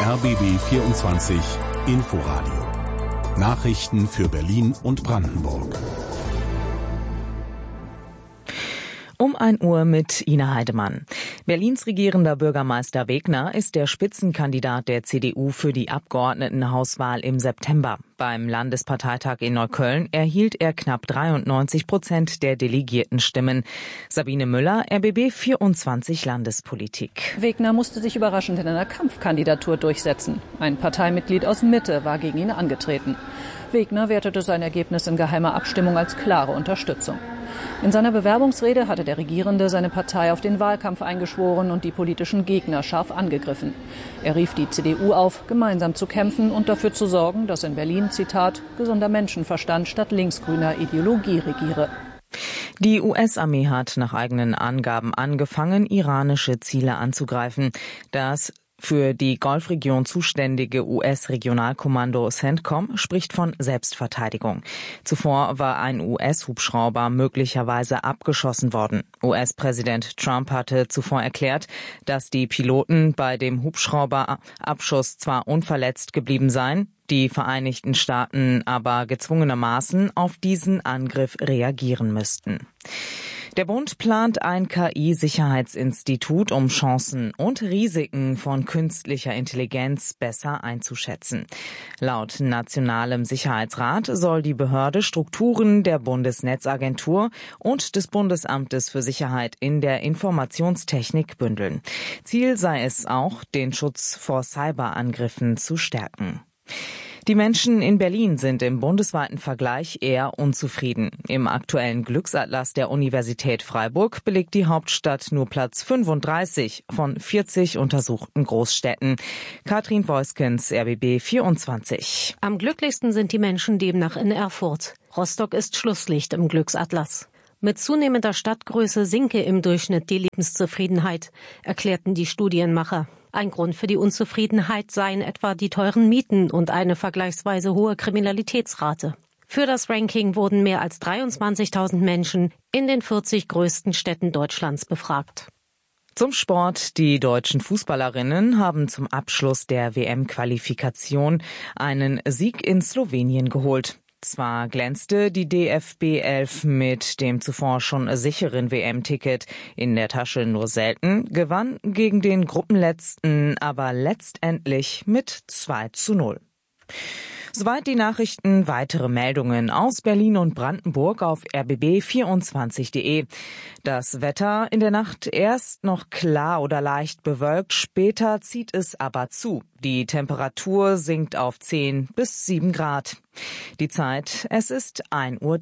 RBB 24 Inforadio. Nachrichten für Berlin und Brandenburg. Um 1 Uhr mit Ina Heidemann. Berlins regierender Bürgermeister Wegner ist der Spitzenkandidat der CDU für die Abgeordnetenhauswahl im September. Beim Landesparteitag in Neukölln erhielt er knapp 93% der Delegiertenstimmen. Sabine Müller, RBB 24 Landespolitik. Wegner musste sich überraschend in einer Kampfkandidatur durchsetzen. Ein Parteimitglied aus Mitte war gegen ihn angetreten. Wegner wertete sein Ergebnis in geheimer Abstimmung als klare Unterstützung. In seiner Bewerbungsrede hatte der Regierende seine Partei auf den Wahlkampf eingeschworen und die politischen Gegner scharf angegriffen. Er rief die CDU auf, gemeinsam zu kämpfen und dafür zu sorgen, dass in Berlin, Zitat, gesunder Menschenverstand statt linksgrüner Ideologie regiere. Die US-Armee hat nach eigenen Angaben angefangen, iranische Ziele anzugreifen. Das für die Golfregion zuständige US-Regionalkommando CENTCOM spricht von Selbstverteidigung. Zuvor war ein US-Hubschrauber möglicherweise abgeschossen worden. US-Präsident Trump hatte zuvor erklärt, dass die Piloten bei dem Hubschrauberabschuss zwar unverletzt geblieben seien, die Vereinigten Staaten aber gezwungenermaßen auf diesen Angriff reagieren müssten. Der Bund plant ein KI-Sicherheitsinstitut, um Chancen und Risiken von künstlicher Intelligenz besser einzuschätzen. Laut Nationalem Sicherheitsrat soll die Behörde Strukturen der Bundesnetzagentur und des Bundesamtes für Sicherheit in der Informationstechnik bündeln. Ziel sei es auch, den Schutz vor Cyberangriffen zu stärken. Die Menschen in Berlin sind im bundesweiten Vergleich eher unzufrieden. Im aktuellen Glücksatlas der Universität Freiburg belegt die Hauptstadt nur Platz 35 von 40 untersuchten Großstädten. Katrin Voiskens, RBB 24. Am glücklichsten sind die Menschen demnach in Erfurt. Rostock ist Schlusslicht im Glücksatlas. Mit zunehmender Stadtgröße sinke im Durchschnitt die Lebenszufriedenheit, erklärten die Studienmacher. Ein Grund für die Unzufriedenheit seien etwa die teuren Mieten und eine vergleichsweise hohe Kriminalitätsrate. Für das Ranking wurden mehr als 23.000 Menschen in den 40 größten Städten Deutschlands befragt. Zum Sport. Die deutschen Fußballerinnen haben zum Abschluss der WM-Qualifikation einen Sieg in Slowenien geholt. Zwar glänzte die DFB 11 mit dem zuvor schon sicheren WM-Ticket in der Tasche nur selten, gewann gegen den Gruppenletzten aber letztendlich mit 2:0. Soweit die Nachrichten. Weitere Meldungen aus Berlin und Brandenburg auf rbb24.de. Das Wetter in der Nacht erst noch klar oder leicht bewölkt, später zieht es aber zu. Die Temperatur sinkt auf 10 bis 7 Grad. Die Zeit, es ist 1:03 Uhr.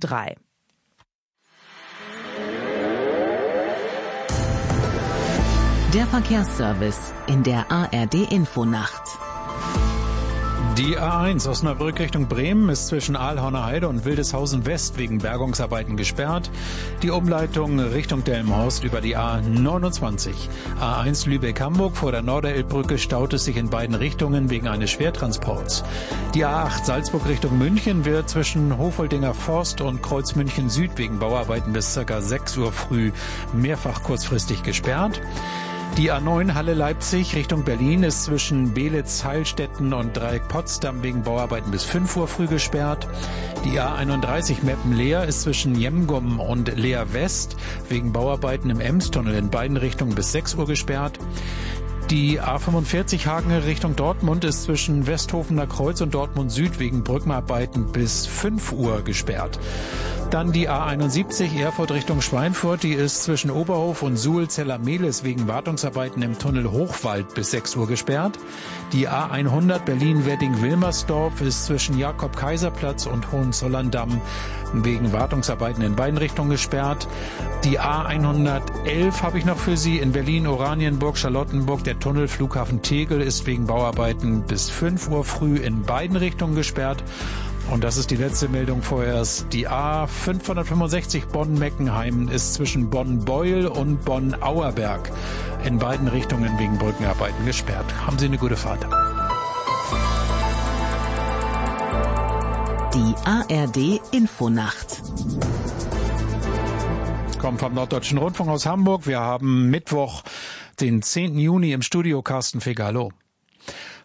Der Verkehrsservice in der ARD-Infonacht. Die A1 Osnabrück Richtung Bremen ist zwischen Aalhorner Heide und Wildeshausen West wegen Bergungsarbeiten gesperrt. Die Umleitung Richtung Delmenhorst über die A29. A1 Lübeck-Hamburg vor der Norderelbbrücke staut es sich in beiden Richtungen wegen eines Schwertransports. Die A8 Salzburg Richtung München wird zwischen Hofoldinger Forst und Kreuz München Süd wegen Bauarbeiten bis ca. 6 Uhr früh mehrfach kurzfristig gesperrt. Die A9 Halle-Leipzig Richtung Berlin ist zwischen Belitz-Heilstätten und Dreieck-Potsdam wegen Bauarbeiten bis 5 Uhr früh gesperrt. Die A31 Meppen-Leer ist zwischen Jemgum und Leer West wegen Bauarbeiten im Emstunnel in beiden Richtungen bis 6 Uhr gesperrt. Die A45 Hagen Richtung Dortmund ist zwischen Westhofener Kreuz und Dortmund Süd wegen Brückenarbeiten bis 5 Uhr gesperrt. Dann die A71 Erfurt Richtung Schweinfurt, die ist zwischen Oberhof und Suhl-Zellermehlis wegen Wartungsarbeiten im Tunnel Hochwald bis 6 Uhr gesperrt. Die A100 Berlin-Wedding-Wilmersdorf ist zwischen Jakob-Kaiser-Platz und Hohenzollern-Damm wegen Wartungsarbeiten in beiden Richtungen gesperrt. Die A111 habe ich noch für Sie in Berlin-Oranienburg-Charlottenburg. Der Tunnel Flughafen Tegel ist wegen Bauarbeiten bis 5 Uhr früh in beiden Richtungen gesperrt. Und das ist die letzte Meldung vorerst. Die A565 Bonn-Meckenheim ist zwischen Bonn-Beuel und Bonn-Auerberg in beiden Richtungen wegen Brückenarbeiten gesperrt. Haben Sie eine gute Fahrt. Die ARD-Infonacht. Kommt vom Norddeutschen Rundfunk aus Hamburg. Wir haben Mittwoch, den 10. Juni im Studio. Carsten Feger, hallo.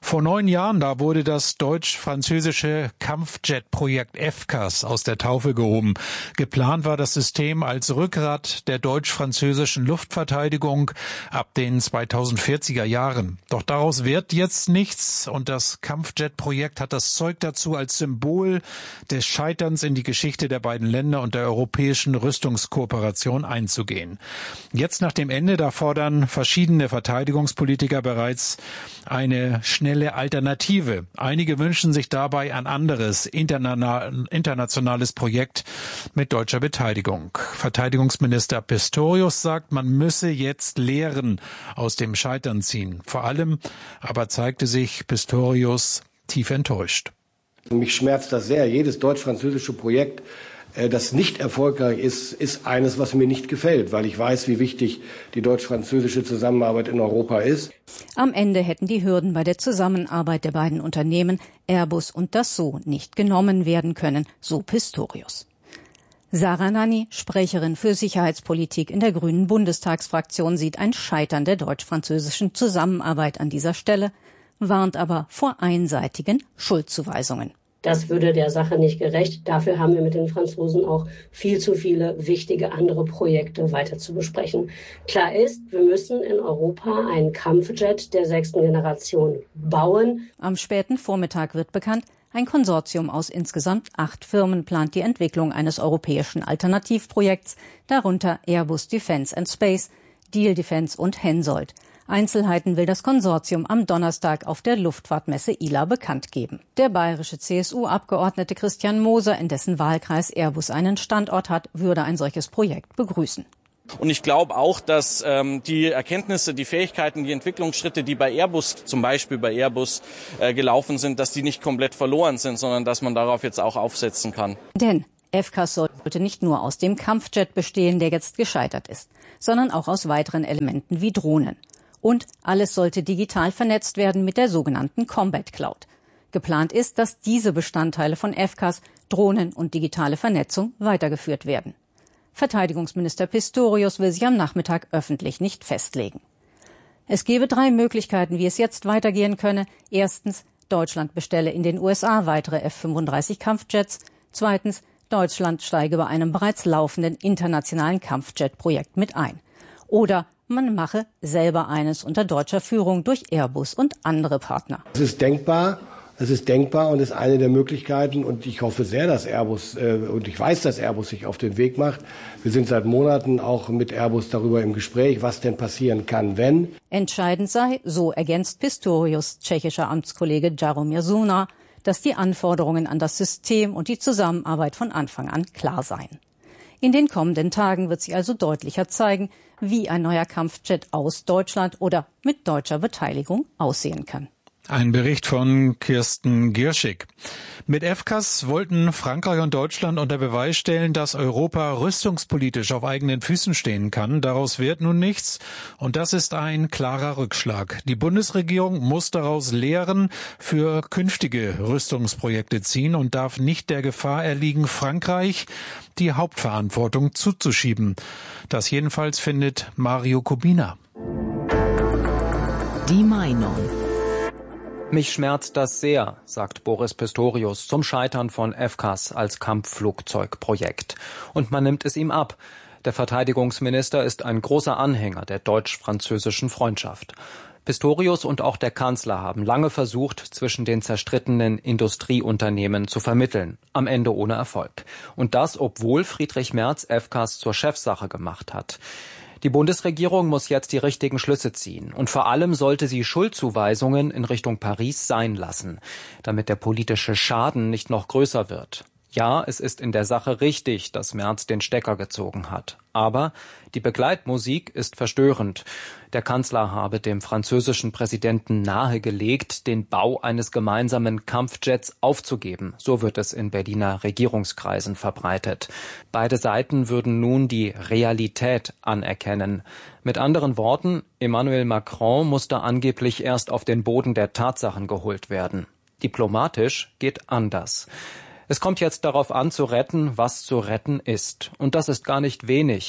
Vor 9 Jahren, da wurde das deutsch-französische Kampfjet-Projekt FCAS aus der Taufe gehoben. Geplant war das System als Rückgrat der deutsch-französischen Luftverteidigung ab den 2040er Jahren. Doch daraus wird jetzt nichts und das Kampfjet-Projekt hat das Zeug dazu, als Symbol des Scheiterns in die Geschichte der beiden Länder und der europäischen Rüstungskooperation einzugehen. Jetzt nach dem Ende, da fordern verschiedene Verteidigungspolitiker bereits eine schnelle Alternative. Einige wünschen sich dabei ein anderes internationales Projekt mit deutscher Beteiligung. Verteidigungsminister Pistorius sagt, man müsse jetzt Lehren aus dem Scheitern ziehen. Vor allem aber zeigte sich Pistorius tief enttäuscht. Mich schmerzt das sehr. Jedes deutsch-französische Projekt, das nicht erfolgreich ist eines, was mir nicht gefällt, weil ich weiß, wie wichtig die deutsch-französische Zusammenarbeit in Europa ist. Am Ende hätten die Hürden bei der Zusammenarbeit der beiden Unternehmen Airbus und Dassault nicht genommen werden können, so Pistorius. Sarah Nanni, Sprecherin für Sicherheitspolitik in der Grünen Bundestagsfraktion, sieht ein Scheitern der deutsch-französischen Zusammenarbeit an dieser Stelle, warnt aber vor einseitigen Schuldzuweisungen. Das würde der Sache nicht gerecht. Dafür haben wir mit den Franzosen auch viel zu viele wichtige andere Projekte weiter zu besprechen. Klar ist, wir müssen in Europa einen Kampfjet der 6. Generation bauen. Am späten Vormittag wird bekannt, ein Konsortium aus insgesamt 8 Firmen plant die Entwicklung eines europäischen Alternativprojekts, darunter Airbus Defence and Space, Diehl Defence und Hensoldt. Einzelheiten will das Konsortium am Donnerstag auf der Luftfahrtmesse ILA bekannt geben. Der bayerische CSU-Abgeordnete Christian Moser, in dessen Wahlkreis Airbus einen Standort hat, würde ein solches Projekt begrüßen. Und ich glaube auch, dass die Erkenntnisse, die Fähigkeiten, die Entwicklungsschritte, die bei Airbus, zum Beispiel bei Airbus, gelaufen sind, dass die nicht komplett verloren sind, sondern dass man darauf jetzt auch aufsetzen kann. Denn FCAS sollte nicht nur aus dem Kampfjet bestehen, der jetzt gescheitert ist, sondern auch aus weiteren Elementen wie Drohnen. Und alles sollte digital vernetzt werden mit der sogenannten Combat Cloud. Geplant ist, dass diese Bestandteile von FCAS, Drohnen und digitale Vernetzung weitergeführt werden. Verteidigungsminister Pistorius will sich am Nachmittag öffentlich nicht festlegen. Es gebe 3 Möglichkeiten, wie es jetzt weitergehen könne. Erstens, Deutschland bestelle in den USA weitere F-35 Kampfjets. Zweitens, Deutschland steige bei einem bereits laufenden internationalen Kampfjet-Projekt mit ein. Oder man mache selber eines unter deutscher Führung durch Airbus und andere Partner. Es ist denkbar und ist eine der Möglichkeiten. Und ich hoffe sehr, dass Airbus, und ich weiß, dass Airbus sich auf den Weg macht. Wir sind seit Monaten auch mit Airbus darüber im Gespräch, was denn passieren kann, wenn. Entscheidend sei, so ergänzt Pistorius tschechischer Amtskollege Jaromír Suna, dass die Anforderungen an das System und die Zusammenarbeit von Anfang an klar seien. In den kommenden Tagen wird sich also deutlicher zeigen, wie ein neuer Kampfjet aus Deutschland oder mit deutscher Beteiligung aussehen kann. Ein Bericht von Kirsten Gierschig. Mit FCAS wollten Frankreich und Deutschland unter Beweis stellen, dass Europa rüstungspolitisch auf eigenen Füßen stehen kann. Daraus wird nun nichts und das ist ein klarer Rückschlag. Die Bundesregierung muss daraus Lehren für künftige Rüstungsprojekte ziehen und darf nicht der Gefahr erliegen, Frankreich die Hauptverantwortung zuzuschieben. Das jedenfalls findet Mario Kubina. Die Meinung. Mich schmerzt das sehr, sagt Boris Pistorius zum Scheitern von FCAS als Kampfflugzeugprojekt. Und man nimmt es ihm ab. Der Verteidigungsminister ist ein großer Anhänger der deutsch-französischen Freundschaft. Pistorius und auch der Kanzler haben lange versucht, zwischen den zerstrittenen Industrieunternehmen zu vermitteln, am Ende ohne Erfolg. Und das, obwohl Friedrich Merz FCAS zur Chefsache gemacht hat. Die Bundesregierung muss jetzt die richtigen Schlüsse ziehen. Und vor allem sollte sie Schuldzuweisungen in Richtung Paris sein lassen, damit der politische Schaden nicht noch größer wird. Ja, es ist in der Sache richtig, dass Merz den Stecker gezogen hat. Aber die Begleitmusik ist verstörend. Der Kanzler habe dem französischen Präsidenten nahegelegt, den Bau eines gemeinsamen Kampfjets aufzugeben. So wird es in Berliner Regierungskreisen verbreitet. Beide Seiten würden nun die Realität anerkennen. Mit anderen Worten, Emmanuel Macron musste angeblich erst auf den Boden der Tatsachen geholt werden. Diplomatisch geht anders. Es kommt jetzt darauf an, zu retten, was zu retten ist. Und das ist gar nicht wenig.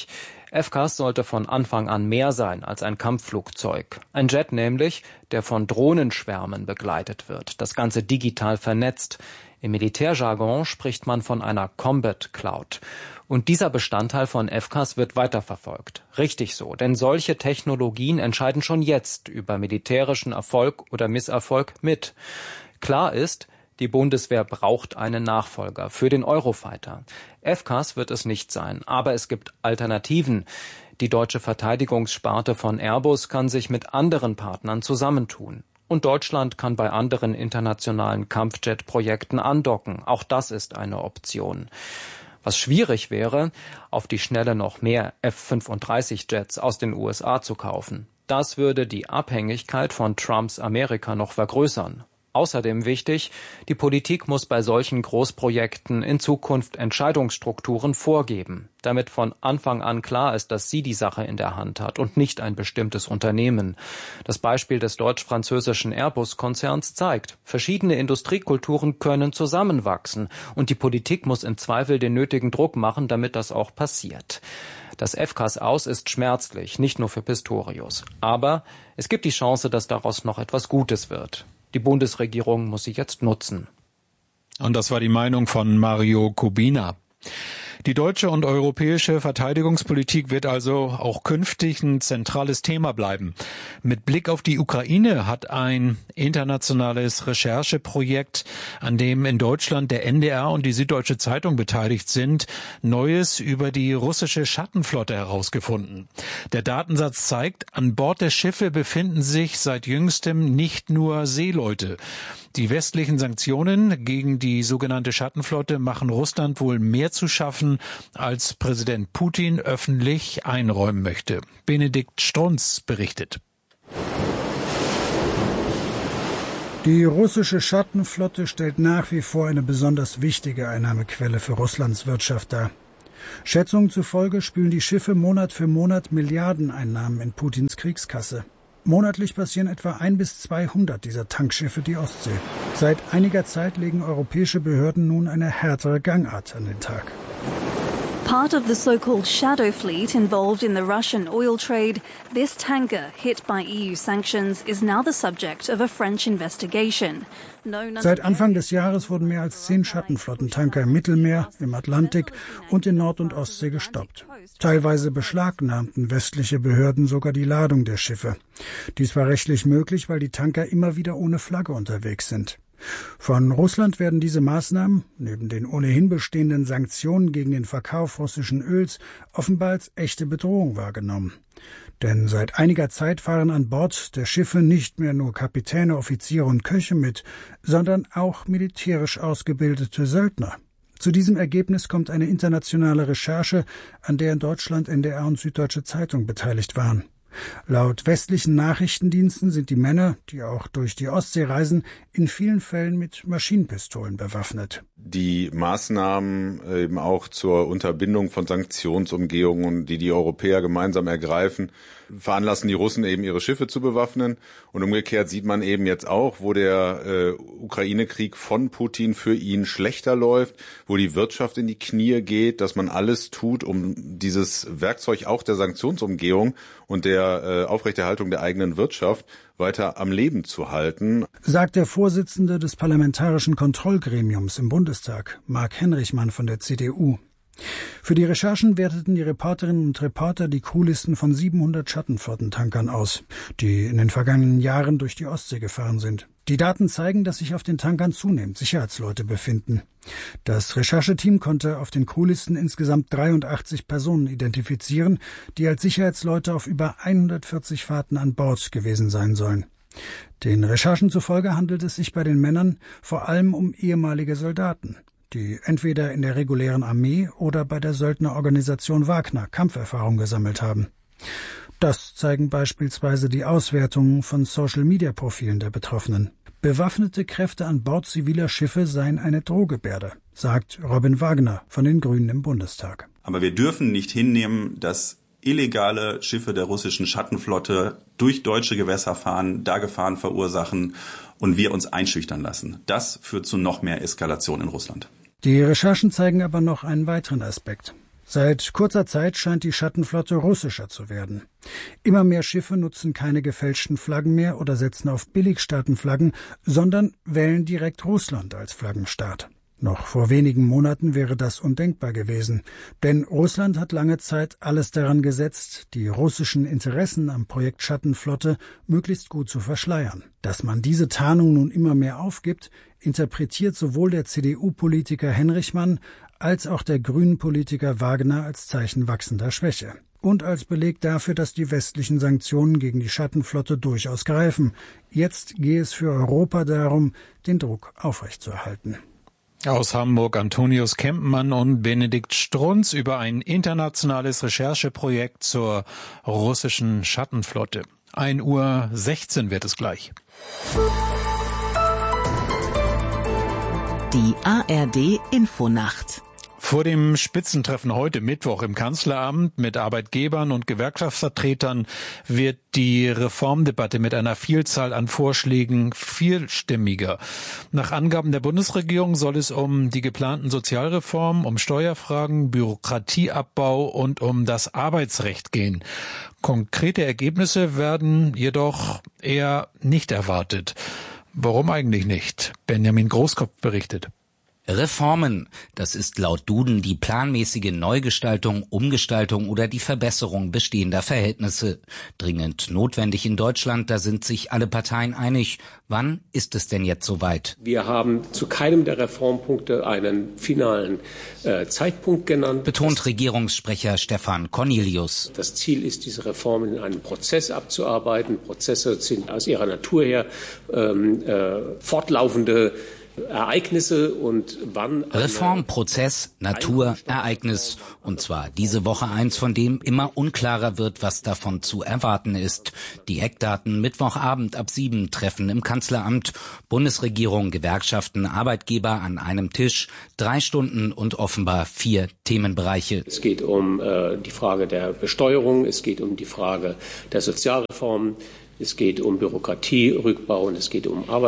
FCAS sollte von Anfang an mehr sein als ein Kampfflugzeug. Ein Jet nämlich, der von Drohnenschwärmen begleitet wird, das Ganze digital vernetzt. Im Militärjargon spricht man von einer Combat Cloud. Und dieser Bestandteil von FCAS wird weiterverfolgt. Richtig so, denn solche Technologien entscheiden schon jetzt über militärischen Erfolg oder Misserfolg mit. Klar ist, die Bundeswehr braucht einen Nachfolger für den Eurofighter. FCAS wird es nicht sein, aber es gibt Alternativen. Die deutsche Verteidigungssparte von Airbus kann sich mit anderen Partnern zusammentun. Und Deutschland kann bei anderen internationalen Kampfjet-Projekten andocken. Auch das ist eine Option. Was schwierig wäre, auf die Schnelle noch mehr F-35-Jets aus den USA zu kaufen. Das würde die Abhängigkeit von Trumps Amerika noch vergrößern. Außerdem wichtig, die Politik muss bei solchen Großprojekten in Zukunft Entscheidungsstrukturen vorgeben, damit von Anfang an klar ist, dass sie die Sache in der Hand hat und nicht ein bestimmtes Unternehmen. Das Beispiel des deutsch-französischen Airbus-Konzerns zeigt, verschiedene Industriekulturen können zusammenwachsen und die Politik muss im Zweifel den nötigen Druck machen, damit das auch passiert. Das FCAS aus ist schmerzlich, nicht nur für Pistorius. Aber es gibt die Chance, dass daraus noch etwas Gutes wird. Die Bundesregierung muss sie jetzt nutzen. Und das war die Meinung von Mario Kubina. Die deutsche und europäische Verteidigungspolitik wird also auch künftig ein zentrales Thema bleiben. Mit Blick auf die Ukraine hat ein internationales Rechercheprojekt, an dem in Deutschland der NDR und die Süddeutsche Zeitung beteiligt sind, Neues über die russische Schattenflotte herausgefunden. Der Datensatz zeigt, an Bord der Schiffe befinden sich seit jüngstem nicht nur Seeleute. Die westlichen Sanktionen gegen die sogenannte Schattenflotte machen Russland wohl mehr zu schaffen, als Präsident Putin öffentlich einräumen möchte. Benedikt Strunz berichtet. Die russische Schattenflotte stellt nach wie vor eine besonders wichtige Einnahmequelle für Russlands Wirtschaft dar. Schätzungen zufolge spülen die Schiffe Monat für Monat Milliardeneinnahmen in Putins Kriegskasse. Monatlich passieren etwa 1 bis 200 dieser Tankschiffe die Ostsee. Seit einiger Zeit legen europäische Behörden nun eine härtere Gangart an den Tag. Part of the so-called shadow fleet involved in the Russian oil trade, this tanker, hit by EU sanctions, is now the subject of a French investigation. Seit Anfang des Jahres wurden mehr als 10 Schattenflottentanker im Mittelmeer, im Atlantik und in Nord- und Ostsee gestoppt. Teilweise beschlagnahmten westliche Behörden sogar die Ladung der Schiffe. Dies war rechtlich möglich, weil die Tanker immer wieder ohne Flagge unterwegs sind. Von Russland werden diese Maßnahmen, neben den ohnehin bestehenden Sanktionen gegen den Verkauf russischen Öls, offenbar als echte Bedrohung wahrgenommen. Denn seit einiger Zeit fahren an Bord der Schiffe nicht mehr nur Kapitäne, Offiziere und Köche mit, sondern auch militärisch ausgebildete Söldner. Zu diesem Ergebnis kommt eine internationale Recherche, an der in Deutschland NDR und Süddeutsche Zeitung beteiligt waren. Laut westlichen Nachrichtendiensten sind die Männer, die auch durch die Ostsee reisen, in vielen Fällen mit Maschinenpistolen bewaffnet. Die Maßnahmen eben auch zur Unterbindung von Sanktionsumgehungen, die die Europäer gemeinsam ergreifen, veranlassen die Russen eben ihre Schiffe zu bewaffnen. Und umgekehrt sieht man eben jetzt auch, wo der Ukraine-Krieg von Putin für ihn schlechter läuft, wo die Wirtschaft in die Knie geht, dass man alles tut, um dieses Werkzeug auch der Sanktionsumgehung und der Aufrechterhaltung der eigenen Wirtschaft weiter am Leben zu halten. Sagt der Vorsitzende des Parlamentarischen Kontrollgremiums im Bundestag, Marc Henrichmann von der CDU. Für die Recherchen werteten die Reporterinnen und Reporter die Crewlisten von 700 Schattenflottentankern aus, die in den vergangenen Jahren durch die Ostsee gefahren sind. Die Daten zeigen, dass sich auf den Tankern zunehmend Sicherheitsleute befinden. Das Rechercheteam konnte auf den Crewlisten insgesamt 83 Personen identifizieren, die als Sicherheitsleute auf über 140 Fahrten an Bord gewesen sein sollen. Den Recherchen zufolge handelt es sich bei den Männern vor allem um ehemalige Soldaten, die entweder in der regulären Armee oder bei der Söldnerorganisation Wagner Kampferfahrung gesammelt haben. Das zeigen beispielsweise die Auswertungen von Social-Media-Profilen der Betroffenen. Bewaffnete Kräfte an Bord ziviler Schiffe seien eine Drohgebärde, sagt Robin Wagner von den Grünen im Bundestag. Aber wir dürfen nicht hinnehmen, dass illegale Schiffe der russischen Schattenflotte durch deutsche Gewässer fahren, da Gefahren verursachen und wir uns einschüchtern lassen. Das führt zu noch mehr Eskalation in Russland. Die Recherchen zeigen aber noch einen weiteren Aspekt. Seit kurzer Zeit scheint die Schattenflotte russischer zu werden. Immer mehr Schiffe nutzen keine gefälschten Flaggen mehr oder setzen auf Billigstaatenflaggen, sondern wählen direkt Russland als Flaggenstaat. Noch vor wenigen Monaten wäre das undenkbar gewesen, denn Russland hat lange Zeit alles daran gesetzt, die russischen Interessen am Projekt Schattenflotte möglichst gut zu verschleiern. Dass man diese Tarnung nun immer mehr aufgibt, interpretiert sowohl der CDU-Politiker Henrichmann als auch der Grünen-Politiker Wagner als Zeichen wachsender Schwäche. Und als Beleg dafür, dass die westlichen Sanktionen gegen die Schattenflotte durchaus greifen. Jetzt gehe es für Europa darum, den Druck aufrechtzuerhalten. Aus Hamburg Antonius Kempmann und Benedikt Strunz über ein internationales Rechercheprojekt zur russischen Schattenflotte. 1:16 Uhr wird es gleich. Die ARD Infonacht. Vor dem Spitzentreffen heute Mittwoch im Kanzleramt mit Arbeitgebern und Gewerkschaftsvertretern wird die Reformdebatte mit einer Vielzahl an Vorschlägen vielstimmiger. Nach Angaben der Bundesregierung soll es um die geplanten Sozialreformen, um Steuerfragen, Bürokratieabbau und um das Arbeitsrecht gehen. Konkrete Ergebnisse werden jedoch eher nicht erwartet. Warum eigentlich nicht? Benjamin Großkopf berichtet. Reformen, das ist laut Duden die planmäßige Neugestaltung, Umgestaltung oder die Verbesserung bestehender Verhältnisse. Dringend notwendig in Deutschland, da sind sich alle Parteien einig. Wann ist es denn jetzt soweit? Wir haben zu keinem der Reformpunkte einen finalen Zeitpunkt genannt. Betont Regierungssprecher Stefan Cornelius. Das Ziel ist, diese Reformen in einem Prozess abzuarbeiten. Prozesse sind aus ihrer Natur her fortlaufende Ereignisse und wann. Reformprozess, Natur, Ereignis. Und zwar diese Woche eins, von dem immer unklarer wird, was davon zu erwarten ist. Die Eckdaten: Mittwochabend ab 7 Treffen im Kanzleramt. Bundesregierung, Gewerkschaften, Arbeitgeber an einem Tisch. 3 Stunden und offenbar 4 Themenbereiche. Es geht um die Frage der Besteuerung, es geht um die Frage der Sozialreformen. Es geht um Bürokratierückbau und es geht um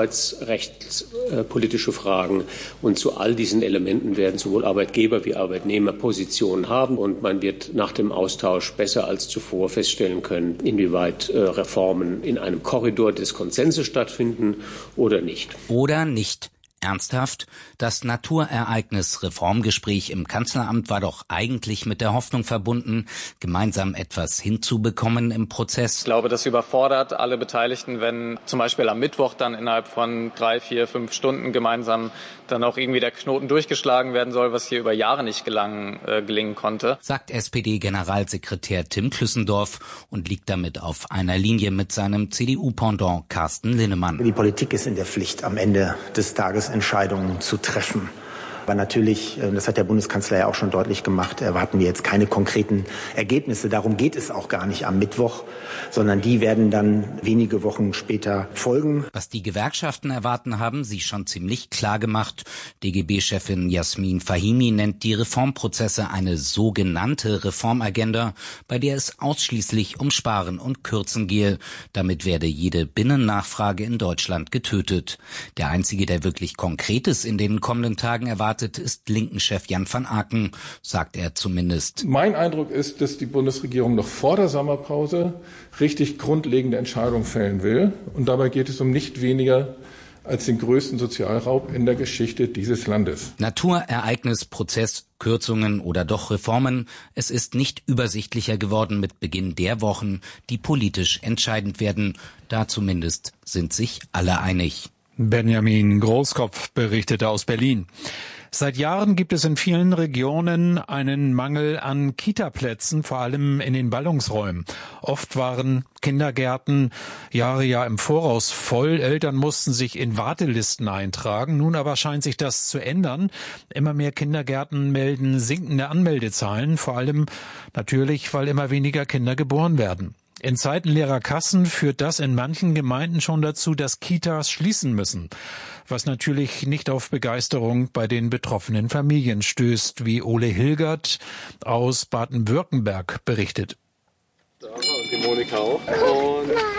arbeitsrechtspolitische Fragen. Und zu all diesen Elementen werden sowohl Arbeitgeber wie Arbeitnehmer Positionen haben. Und man wird nach dem Austausch besser als zuvor feststellen können, inwieweit Reformen in einem Korridor des Konsenses stattfinden oder nicht. Oder nicht. Ernsthaft? Das Naturereignis Reformgespräch im Kanzleramt war doch eigentlich mit der Hoffnung verbunden, gemeinsam etwas hinzubekommen im Prozess. Ich glaube, das überfordert alle Beteiligten, wenn zum Beispiel am Mittwoch dann innerhalb von 3, 4, 5 Stunden gemeinsam dann auch irgendwie der Knoten durchgeschlagen werden soll, was hier über Jahre nicht gelingen konnte. Sagt SPD-Generalsekretär Tim Klüssendorf und liegt damit auf einer Linie mit seinem CDU-Pendant Carsten Linnemann. Die Politik ist in der Pflicht, am Ende des Tages Entscheidungen zu treffen. Aber natürlich, das hat der Bundeskanzler ja auch schon deutlich gemacht, erwarten wir jetzt keine konkreten Ergebnisse. Darum geht es auch gar nicht am Mittwoch, sondern die werden dann wenige Wochen später folgen. Was die Gewerkschaften erwarten, haben sie schon ziemlich klar gemacht. DGB-Chefin Jasmin Fahimi nennt die Reformprozesse eine sogenannte Reformagenda, bei der es ausschließlich um Sparen und Kürzen gehe. Damit werde jede Binnennachfrage in Deutschland getötet. Der einzige, der wirklich Konkretes in den kommenden Tagen erwartet, ist Linken-Chef Jan van Aken, sagt er zumindest. Mein Eindruck ist, dass die Bundesregierung noch vor der Sommerpause richtig grundlegende Entscheidungen fällen will. Und dabei geht es um nicht weniger als den größten Sozialraub in der Geschichte dieses Landes. Naturereignis, Prozess, Kürzungen oder doch Reformen. Es ist nicht übersichtlicher geworden mit Beginn der Wochen, die politisch entscheidend werden. Da zumindest sind sich alle einig. Benjamin Großkopf berichtete aus Berlin. Seit Jahren gibt es in vielen Regionen einen Mangel an Kita-Plätzen, vor allem in den Ballungsräumen. Oft waren Kindergärten Jahre im Voraus voll. Eltern mussten sich in Wartelisten eintragen. Nun aber scheint sich das zu ändern. Immer mehr Kindergärten melden sinkende Anmeldezahlen, vor allem natürlich, weil immer weniger Kinder geboren werden. In Zeiten leerer Kassen führt das in manchen Gemeinden schon dazu, dass Kitas schließen müssen, was natürlich nicht auf Begeisterung bei den betroffenen Familien stößt, wie Ole Hilgert aus Baden-Württemberg berichtet. Und die Monika auch. Und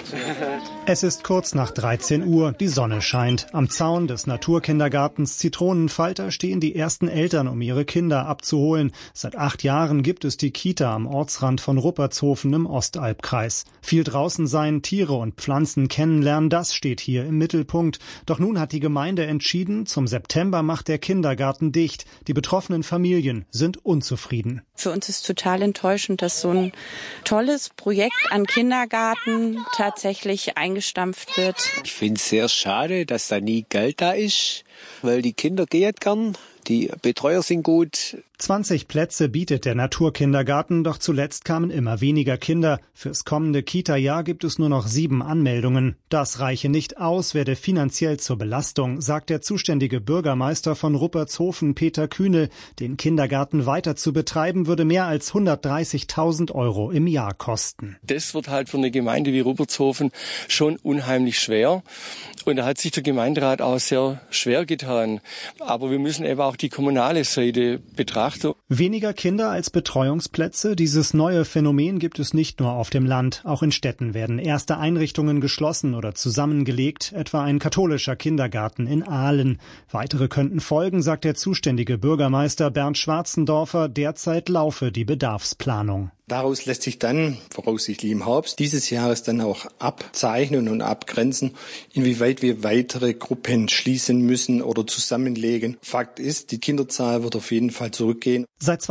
Es ist kurz nach 13 Uhr, die Sonne scheint. Am Zaun des Naturkindergartens Zitronenfalter stehen die ersten Eltern, um ihre Kinder abzuholen. Seit 8 Jahren gibt es die Kita am Ortsrand von Ruppertshofen im Ostalbkreis. Viel draußen sein, Tiere und Pflanzen kennenlernen, das steht hier im Mittelpunkt. Doch nun hat die Gemeinde entschieden, zum September macht der Kindergarten dicht. Die betroffenen Familien sind unzufrieden. Für uns ist total enttäuschend, dass so ein tolles Projekt an Kindergarten tatsächlich eingestampft wird. Ich finde es sehr schade, dass da nie Geld da ist, weil die Kinder gehen gern, die Betreuer sind gut. 20 Plätze bietet der Naturkindergarten, doch zuletzt kamen immer weniger Kinder. Fürs kommende Kita-Jahr gibt es nur noch 7 Anmeldungen. Das reiche nicht aus, werde finanziell zur Belastung, sagt der zuständige Bürgermeister von Ruppertshofen, Peter Kühnel. Den Kindergarten weiter zu betreiben, würde mehr als 130.000 € im Jahr kosten. Das wird halt für eine Gemeinde wie Ruppertshofen schon unheimlich schwer. Und da hat sich der Gemeinderat auch sehr schwer getan. Aber wir müssen eben auch die kommunale Seite betrachten. Weniger Kinder als Betreuungsplätze? Dieses neue Phänomen gibt es nicht nur auf dem Land. Auch in Städten werden erste Einrichtungen geschlossen oder zusammengelegt, etwa ein katholischer Kindergarten in Aalen. Weitere könnten folgen, sagt der zuständige Bürgermeister Bernd Schwarzendorfer. Derzeit laufe die Bedarfsplanung. Daraus lässt sich dann, voraussichtlich im Herbst dieses Jahres, dann auch abzeichnen und abgrenzen, inwieweit wir weitere Gruppen schließen müssen oder zusammenlegen. Fakt ist, die Kinderzahl wird auf jeden Fall zurückgehen. Seit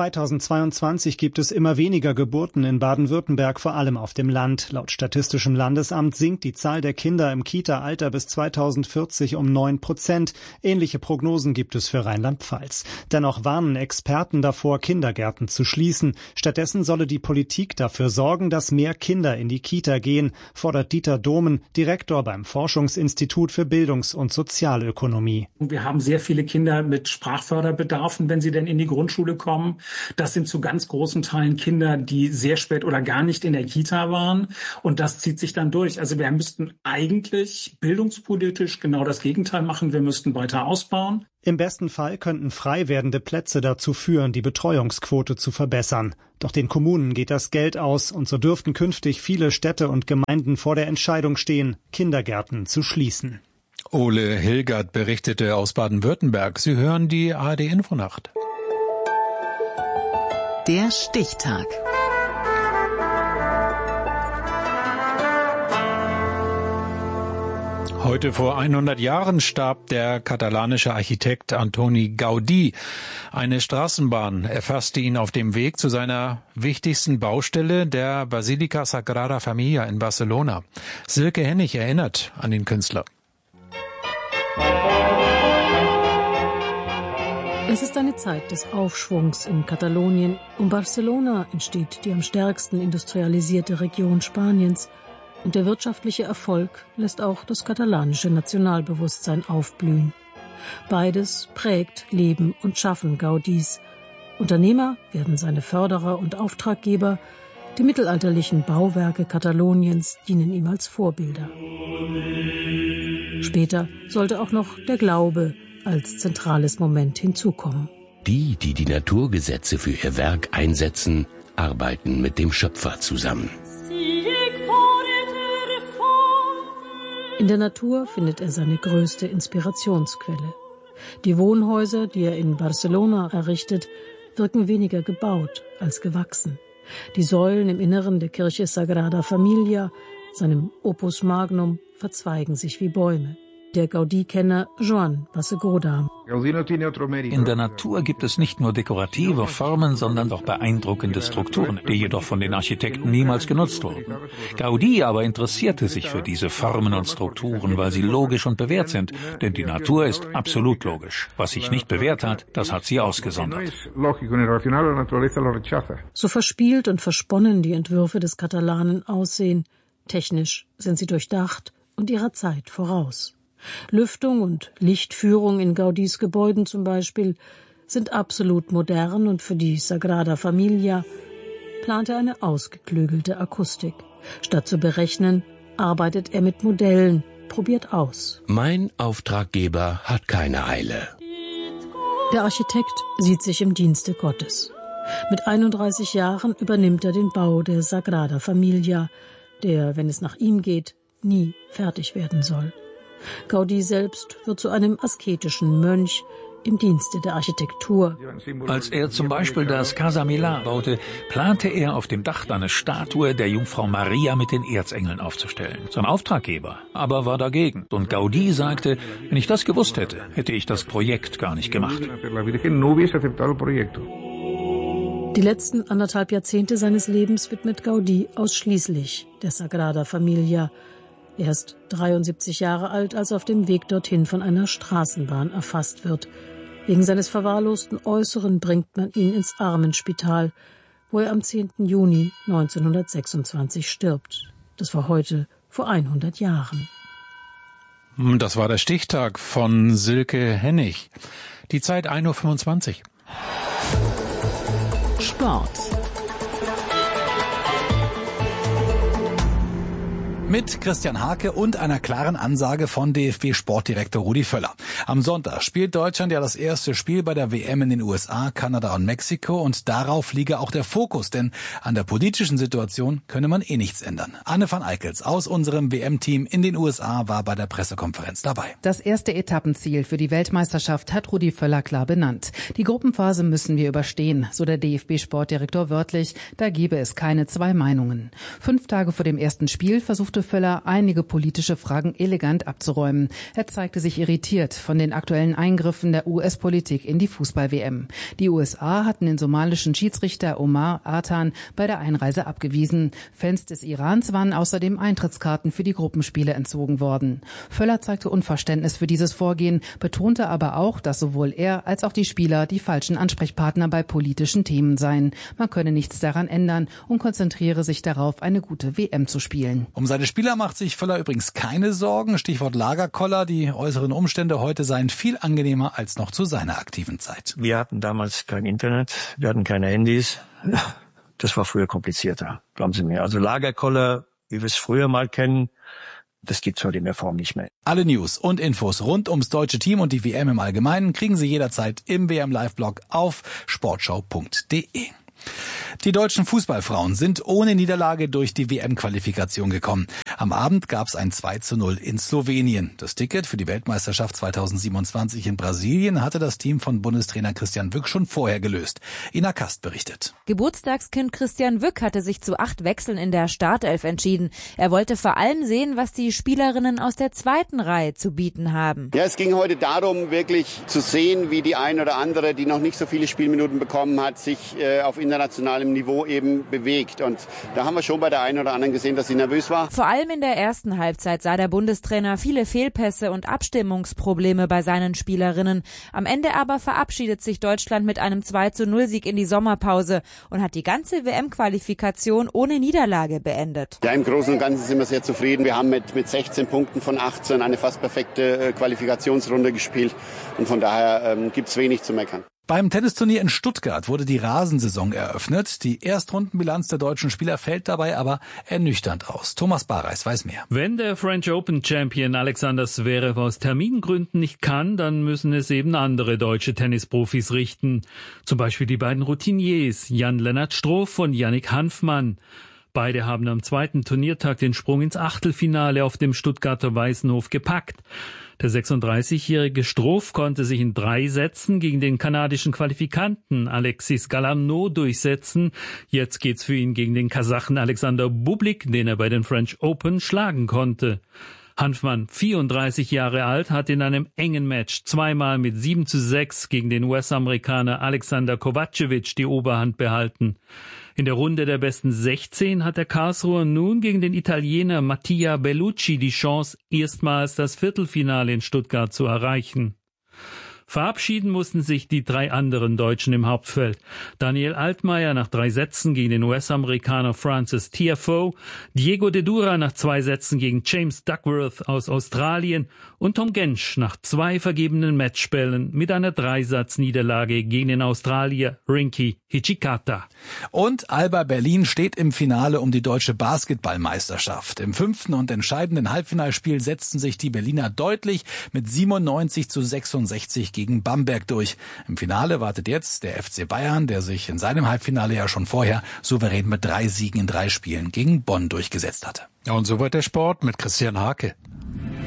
2022 gibt es immer weniger Geburten in Baden-Württemberg, vor allem auf dem Land. Laut Statistischem Landesamt sinkt die Zahl der Kinder im Kita-Alter bis 2040 um 9%. Ähnliche Prognosen gibt es für Rheinland-Pfalz. Dennoch warnen Experten davor, Kindergärten zu schließen. Stattdessen solle die Politik dafür sorgen, dass mehr Kinder in die Kita gehen, fordert Dieter Dohmen, Direktor beim Forschungsinstitut für Bildungs- und Sozialökonomie. Wir haben sehr viele Kinder mit Sprachförderbedarfen, wenn sie denn in die Grundschule kommen. Das sind zu ganz großen Teilen Kinder, die sehr spät oder gar nicht in der Kita waren. Und das zieht sich dann durch. Also wir müssten eigentlich bildungspolitisch genau das Gegenteil machen. Wir müssten weiter ausbauen. Im besten Fall könnten frei werdende Plätze dazu führen, die Betreuungsquote zu verbessern. Doch den Kommunen geht das Geld aus und so dürften künftig viele Städte und Gemeinden vor der Entscheidung stehen, Kindergärten zu schließen. Ole Hilgert berichtete aus Baden-Württemberg. Sie hören die ARD-Infonacht. Der Stichtag. Heute vor 100 Jahren starb der katalanische Architekt Antoni Gaudí. Eine Straßenbahn erfasste ihn auf dem Weg zu seiner wichtigsten Baustelle, der Basílica Sagrada Familia in Barcelona. Silke Hennig erinnert an den Künstler. Es ist eine Zeit des Aufschwungs in Katalonien. Um Barcelona entsteht die am stärksten industrialisierte Region Spaniens. Und der wirtschaftliche Erfolg lässt auch das katalanische Nationalbewusstsein aufblühen. Beides prägt Leben und Schaffen Gaudís. Unternehmer werden seine Förderer und Auftraggeber. Die mittelalterlichen Bauwerke Kataloniens dienen ihm als Vorbilder. Später sollte auch noch der Glaube als zentrales Moment hinzukommen. Die die Naturgesetze für ihr Werk einsetzen, arbeiten mit dem Schöpfer zusammen. In der Natur findet er seine größte Inspirationsquelle. Die Wohnhäuser, die er in Barcelona errichtet, wirken weniger gebaut als gewachsen. Die Säulen im Inneren der Kirche Sagrada Familia, seinem Opus Magnum, verzweigen sich wie Bäume. Der Gaudí-Kenner Joan Bassegoda. In der Natur gibt es nicht nur dekorative Formen, sondern auch beeindruckende Strukturen, die jedoch von den Architekten niemals genutzt wurden. Gaudí aber interessierte sich für diese Formen und Strukturen, weil sie logisch und bewährt sind, denn die Natur ist absolut logisch. Was sich nicht bewährt hat, das hat sie ausgesondert. So verspielt und versponnen die Entwürfe des Katalanen aussehen, technisch sind sie durchdacht und ihrer Zeit voraus. Lüftung und Lichtführung in Gaudís Gebäuden zum Beispiel sind absolut modern und für die Sagrada Familia plant er eine ausgeklügelte Akustik. Statt zu berechnen, arbeitet er mit Modellen, probiert aus. Mein Auftraggeber hat keine Eile. Der Architekt sieht sich im Dienste Gottes. Mit 31 Jahren übernimmt er den Bau der Sagrada Familia, der, wenn es nach ihm geht, nie fertig werden soll. Gaudí selbst wird zu einem asketischen Mönch im Dienste der Architektur. Als er zum Beispiel das Casa Milà baute, plante er auf dem Dach eine Statue der Jungfrau Maria mit den Erzengeln aufzustellen. Sein Auftraggeber aber war dagegen. Und Gaudí sagte, wenn ich das gewusst hätte, hätte ich das Projekt gar nicht gemacht. Die letzten 1,5 Jahrzehnte seines Lebens widmet Gaudí ausschließlich der Sagrada Familia. Er ist 73 Jahre alt, als er auf dem Weg dorthin von einer Straßenbahn erfasst wird. Wegen seines verwahrlosten Äußeren bringt man ihn ins Armenspital, wo er am 10. Juni 1926 stirbt. Das war heute vor 100 Jahren. Das war der Stichtag von Silke Hennig. Die Zeit 1:25 Uhr. Sport. Mit Christian Hake und einer klaren Ansage von DFB-Sportdirektor Rudi Völler. Am Sonntag spielt Deutschland ja das erste Spiel bei der WM in den USA, Kanada und Mexiko und darauf liege auch der Fokus, denn an der politischen Situation könne man nichts ändern. Anne van Eickels aus unserem WM-Team in den USA war bei der Pressekonferenz dabei. Das erste Etappenziel für die Weltmeisterschaft hat Rudi Völler klar benannt. Die Gruppenphase müssen wir überstehen, so der DFB-Sportdirektor wörtlich, da gebe es keine zwei Meinungen. 5 Tage vor dem ersten Spiel versuchte Völler, einige politische Fragen elegant abzuräumen. Er zeigte sich irritiert von den aktuellen Eingriffen der US-Politik in die Fußball-WM. Die USA hatten den somalischen Schiedsrichter Omar Artan bei der Einreise abgewiesen. Fans des Irans waren außerdem Eintrittskarten für die Gruppenspiele entzogen worden. Völler zeigte Unverständnis für dieses Vorgehen, betonte aber auch, dass sowohl er als auch die Spieler die falschen Ansprechpartner bei politischen Themen seien. Man könne nichts daran ändern und konzentriere sich darauf, eine gute WM zu spielen. Um seine Spieler macht sich Völler übrigens keine Sorgen. Stichwort Lagerkoller. Die äußeren Umstände heute seien viel angenehmer als noch zu seiner aktiven Zeit. Wir hatten damals kein Internet, wir hatten keine Handys. Das war früher komplizierter, glauben Sie mir. Also Lagerkoller, wie wir es früher mal kennen, das gibt's heute in der Form nicht mehr. Alle News und Infos rund ums deutsche Team und die WM im Allgemeinen kriegen Sie jederzeit im WM-Live-Blog auf sportschau.de. Die deutschen Fußballfrauen sind ohne Niederlage durch die WM-Qualifikation gekommen. Am Abend gab es ein 2:0 in Slowenien. Das Ticket für die Weltmeisterschaft 2027 in Brasilien hatte das Team von Bundestrainer Christian Wück schon vorher gelöst. Ina Kast berichtet. Geburtstagskind Christian Wück hatte sich zu 8 Wechseln in der Startelf entschieden. Er wollte vor allem sehen, was die Spielerinnen aus der zweiten Reihe zu bieten haben. Ja, es ging heute darum, wirklich zu sehen, wie die ein oder andere, die noch nicht so viele Spielminuten bekommen hat, sich auf internationalem Niveau eben bewegt. Und da haben wir schon bei der einen oder anderen gesehen, dass sie nervös war. Vor allem in der ersten Halbzeit sah der Bundestrainer viele Fehlpässe und Abstimmungsprobleme bei seinen Spielerinnen. Am Ende aber verabschiedet sich Deutschland mit einem 2:0-Sieg in die Sommerpause und hat die ganze WM-Qualifikation ohne Niederlage beendet. Ja, im Großen und Ganzen sind wir sehr zufrieden. Wir haben mit 16 Punkten von 18 eine fast perfekte Qualifikationsrunde gespielt. Und von daher gibt's wenig zu meckern. Beim Tennisturnier in Stuttgart wurde die Rasensaison eröffnet. Die Erstrundenbilanz der deutschen Spieler fällt dabei aber ernüchternd aus. Thomas Bareis weiß mehr. Wenn der French Open Champion Alexander Zverev aus Termingründen nicht kann, dann müssen es eben andere deutsche Tennisprofis richten. Zum Beispiel die beiden Routiniers Jan-Lennart Struff und Yannick Hanfmann. Beide haben am zweiten Turniertag den Sprung ins Achtelfinale auf dem Stuttgarter Weißenhof gepackt. Der 36-jährige Struff konnte sich in 3 Sätzen gegen den kanadischen Qualifikanten Alexis Galamneau durchsetzen. Jetzt geht's für ihn gegen den Kasachen Alexander Bublik, den er bei den French Open schlagen konnte. Hanfmann, 34 Jahre alt, hat in einem engen Match zweimal mit 7:6 gegen den US-Amerikaner Alexander Kovacevic die Oberhand behalten. In der Runde der besten 16 hat der Karlsruher nun gegen den Italiener Mattia Bellucci die Chance, erstmals das Viertelfinale in Stuttgart zu erreichen. Verabschieden mussten sich die 3 anderen Deutschen im Hauptfeld. Daniel Altmaier nach 3 Sätzen gegen den US-Amerikaner Francis Tiafoe, Diego de Dura nach 2 Sätzen gegen James Duckworth aus Australien und Tom Gensch nach 2 vergebenen Matchbällen mit einer 3-Satz-Niederlage gegen den Australier Rinky Hijikata. Und Alba Berlin steht im Finale um die deutsche Basketballmeisterschaft. Im 5. und entscheidenden Halbfinalspiel setzten sich die Berliner deutlich mit 97:66 gegen Bamberg durch. Im Finale wartet jetzt der FC Bayern, der sich in seinem Halbfinale ja schon vorher souverän mit 3 Siegen in 3 Spielen gegen Bonn durchgesetzt hatte. Ja, und so wird der Sport mit Christian Hake.